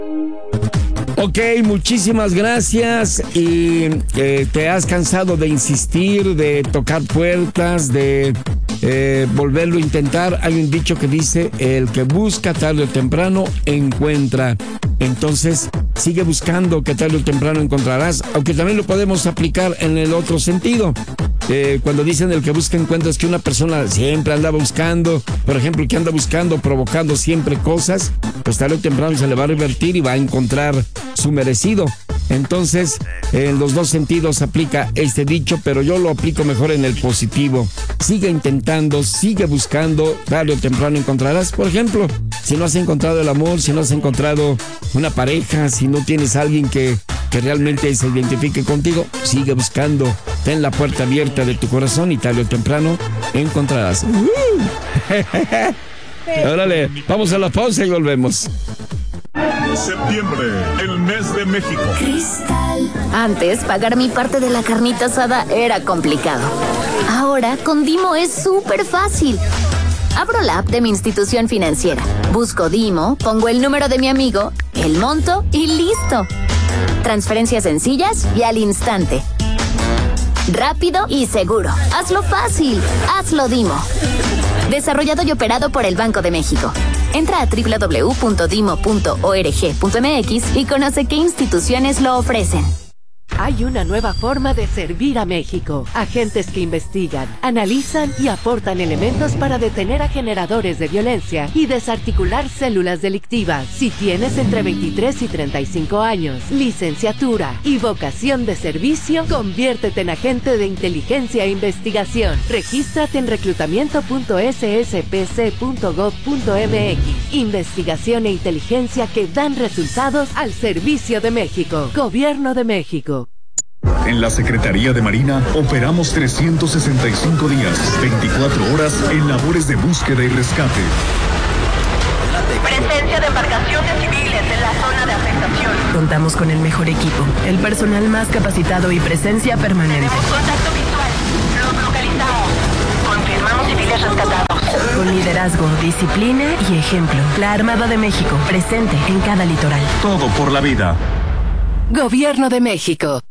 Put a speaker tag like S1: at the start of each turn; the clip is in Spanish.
S1: Ok, muchísimas gracias. Y te has cansado de insistir, de tocar puertas, de volverlo a intentar. Hay un dicho que dice: el que busca tarde o temprano encuentra. Entonces, sigue buscando, que tarde o temprano encontrarás, aunque también lo podemos aplicar en el otro sentido. Cuando dicen el que busca encuentra, es que una persona siempre anda buscando, por ejemplo, que anda buscando, provocando siempre cosas, pues tarde o temprano se le va a revertir y va a encontrar su merecido. Entonces, en los dos sentidos aplica este dicho, pero yo lo aplico mejor en el positivo. Sigue intentando, sigue buscando, tarde o temprano encontrarás. Por ejemplo, si no has encontrado el amor, si no has encontrado una pareja, si no tienes a alguien que realmente se identifique contigo, sigue buscando. Ten la puerta abierta de tu corazón y tarde o temprano encontrarás. Órale, vamos a la pausa y volvemos.
S2: Septiembre, el mes de México.
S3: Cristal. Antes, pagar mi parte de la carnita asada era complicado. Ahora, con Dimo es súper fácil. Abro la app de mi institución financiera, busco Dimo, pongo el número de mi amigo, el monto y listo. Transferencias sencillas y al instante. Rápido y seguro. Hazlo fácil. Hazlo Dimo. Desarrollado y operado por el Banco de México. Entra a www.dimo.org.mx y conoce qué instituciones lo ofrecen.
S4: Hay una nueva forma de servir a México. Agentes que investigan, analizan y aportan elementos para detener a generadores de violencia y desarticular células delictivas. Si tienes entre 23 y 35 años, licenciatura y vocación de servicio, conviértete en agente de inteligencia e investigación. Regístrate en reclutamiento.sspc.gov.mx. Investigación e inteligencia que dan resultados al servicio de México. Gobierno de México.
S2: En la Secretaría de Marina operamos 365 días, 24 horas en labores de búsqueda y rescate.
S5: Presencia de embarcaciones civiles en la zona de afectación.
S6: Contamos con el mejor equipo, el personal más capacitado y presencia permanente.
S5: Tenemos contacto visual. Los localizamos. Confirmamos civiles rescatados.
S6: Con liderazgo, disciplina y ejemplo. La Armada de México, presente en cada litoral.
S2: Todo por la vida.
S4: Gobierno de México.